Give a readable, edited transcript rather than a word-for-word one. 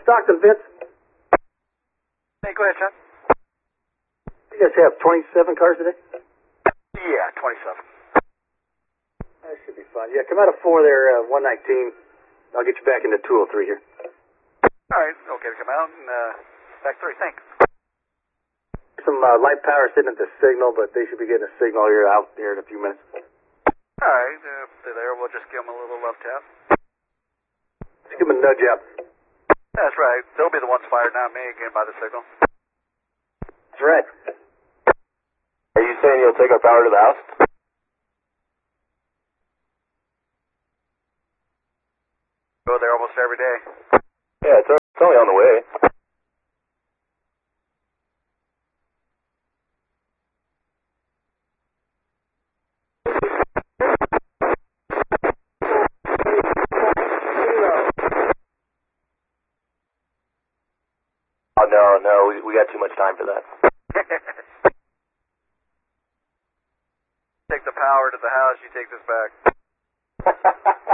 Stockton, Vince. Hey, go ahead, John. You guys have 27 cars today? Yeah, 27. That should be fine. Yeah, come out of 4 there, 119. I'll get you back into 203 here. All right, okay to come out and back 3, thanks. Some light power sitting at the signal, but they should be getting a signal here out here in a few minutes. All right, if they're there, we'll just give them a little love tap. Just give them a nudge out. That's right. They'll be the ones fired, not me, again by the signal. That's right. Are you saying you'll take our power to the house? Go there almost every day. Yeah, it's only on the way. Oh, no, we got too much time for that. Take the power to the house, you take this back.